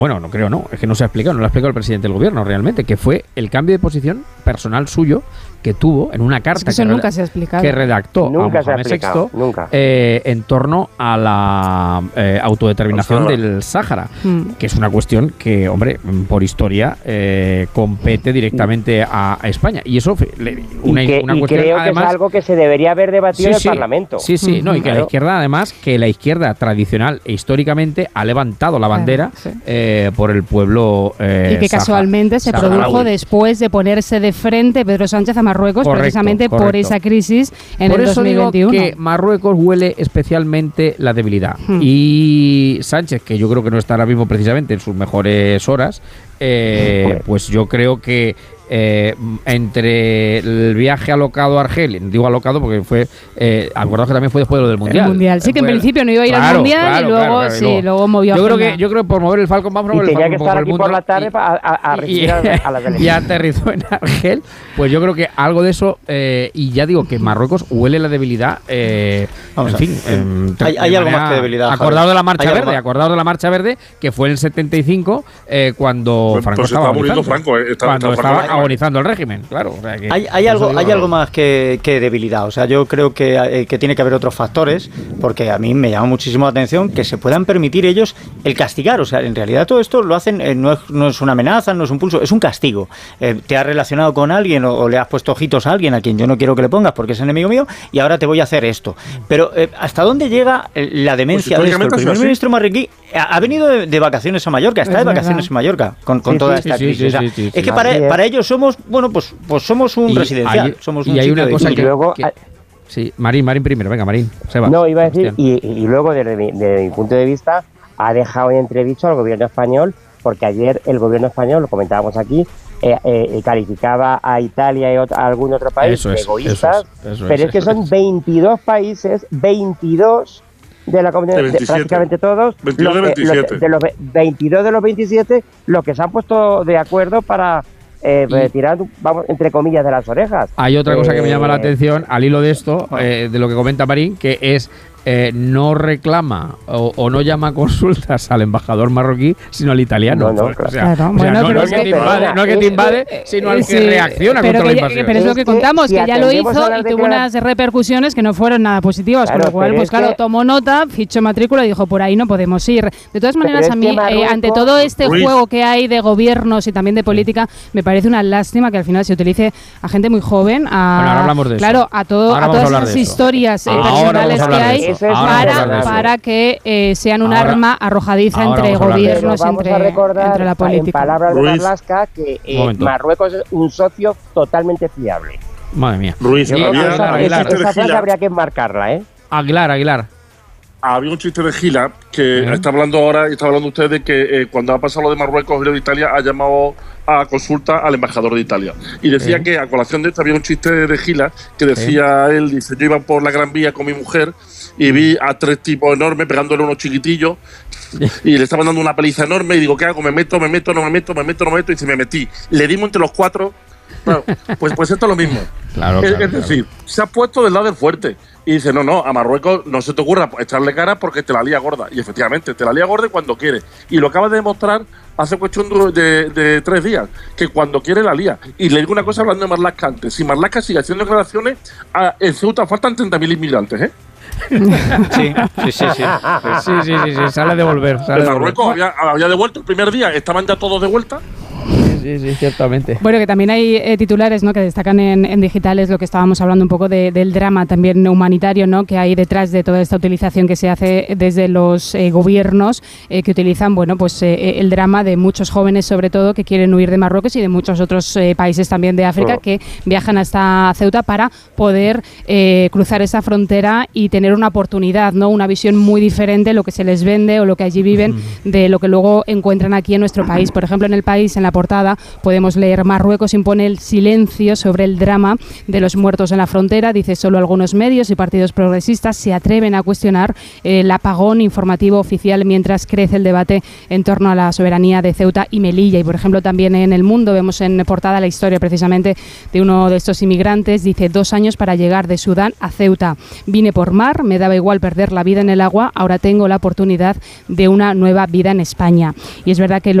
Bueno, no creo, no. Es que no se ha explicado, no lo ha explicado el presidente del gobierno realmente, que fue el cambio de posición personal suyo que tuvo en una carta nunca se ha explicado. Que redactó a Mohamed VI en torno a la autodeterminación del Sáhara, que es una cuestión que, hombre, por historia compete directamente a España. Y eso, una cuestión, creo además, que es algo que se debería haber debatido en el Parlamento. Sí, no, y que la izquierda, además, que la izquierda tradicional e históricamente ha levantado la bandera por el pueblo y que casualmente se produjo después de ponerse de frente Pedro Sánchez a Marruecos, precisamente por esa crisis en el 2021. Por eso digo que Marruecos huele especialmente la debilidad. Y Sánchez, que yo creo que no está ahora mismo precisamente en sus mejores horas, pues yo creo que entre el viaje alocado a Argelia, digo alocado porque fue, acordaos que también fue después de lo del Mundial. El Mundial, sí, que en principio no iba a ir al Mundial y luego movió yo creo que por mover el Falcon, vamos a mover el Falcon. Y tenía que estar aquí por la tarde a recibir a la delegación. Y aterrizó en Argel, pues yo creo que algo de eso, y ya digo que Marruecos huele la debilidad, hay algo más que debilidad. Acordaos de la Marcha Verde, que fue en el 75, cuando Franco estaba agonizando el régimen, claro. O sea que hay algo más que debilidad. O sea, yo creo que tiene que haber otros factores, porque a mí me llama muchísimo la atención que se puedan permitir ellos el castigar. O sea, en realidad todo esto lo hacen, no es una amenaza, no es un pulso, es un castigo. Te has relacionado con alguien o le has puesto ojitos a alguien a quien yo no quiero que le pongas porque es enemigo mío, y ahora te voy a hacer esto. Pero ¿hasta dónde llega la demencia de esto? El primer ministro marroquí ha venido de vacaciones a Mallorca, está de vacaciones en Mallorca con toda esta crisis. Es que para ellos somos, pues somos un residencial. Y hay una cosa que luego... Sí, Marín primero, venga, Marín. Seba. No, iba a decir, y luego desde mi punto de vista ha dejado en entredicho al gobierno español, porque ayer el gobierno español, lo comentábamos aquí, calificaba a Italia y a algún otro país de egoístas, pero es que son 22 países, 22 de la comunidad, prácticamente todos, 22 de 27. De los 22 de los 27, los que se han puesto de acuerdo para tirar, vamos, entre comillas, de las orejas. Hay otra cosa que me llama la atención al hilo de esto, de lo que comenta Marín, que es no reclama o no llama a consultas al embajador marroquí, sino al italiano. No es que te invade, sino al que reacciona contra la invasión. Pero es lo que contamos, que ya lo hizo y tuvo unas repercusiones que no fueron nada positivas, con lo cual, pues claro, tomó nota, fichó matrícula y dijo, por ahí no podemos ir. De todas maneras, a mí, ante todo este juego que hay de gobiernos y también de política, me parece una lástima que al final se utilice a gente muy joven, ahora hablamos de eso. A todas esas historias personales que hay, para que sean un arma arrojadiza entre gobiernos, entre la política. En palabras de Marlaska, que Marruecos es un socio totalmente fiable. Madre mía. Ruiz, esa frase habría que enmarcarla, Aguilar. Había un chiste de Gila que está hablando usted de que cuando ha pasado lo de Marruecos y lo de Italia ha llamado a consulta al embajador de Italia y decía que a colación de esto había un chiste de Gila que decía él, dice, yo iba por la Gran Vía con mi mujer y vi a 3 tipos enormes pegándole a unos chiquitillos y le estaban dando una paliza enorme y digo, ¿qué hago? ¿Me meto? Y dice, me metí, le dimos entre los 4. Claro, pues esto es lo mismo. Es decir, se ha puesto del lado del fuerte y dice, no, a Marruecos no se te ocurra echarle cara porque te la lía gorda. Y efectivamente, te la lía gorda cuando quiere. Y lo acaba de demostrar hace cuestión de 3 días, que cuando quiere la lía. Y le digo una cosa hablando de Marlaska antes. Si Marlaska sigue haciendo declaraciones, en Ceuta faltan 30.000 inmigrantes, ¿eh? Sí, sale a devolver. Marruecos había devuelto el primer día, estaban ya todos de vuelta. Sí, ciertamente. Bueno, que también hay titulares, ¿no?, que destacan en digitales lo que estábamos hablando un poco del drama también humanitario, ¿no?, que hay detrás de toda esta utilización que se hace desde los gobiernos que utilizan, el drama de muchos jóvenes, sobre todo, que quieren huir de Marruecos y de muchos otros países también de África que viajan hasta Ceuta para poder cruzar esa frontera y tener una oportunidad, ¿no?, una visión muy diferente, lo que se les vende o lo que allí viven, de lo que luego encuentran aquí en nuestro país. Por ejemplo, en El País, en la portada, portada podemos leer: Marruecos impone el silencio sobre el drama de los muertos en la frontera. Dice: solo algunos medios y partidos progresistas se atreven a cuestionar el apagón informativo oficial mientras crece el debate en torno a la soberanía de Ceuta y Melilla. Y por ejemplo, también en El Mundo vemos en portada la historia precisamente de uno de estos inmigrantes. Dice: 2 años para llegar de Sudán a Ceuta. Vine por mar, me daba igual perder la vida en el agua, ahora tengo la oportunidad de una nueva vida en España. Y es verdad que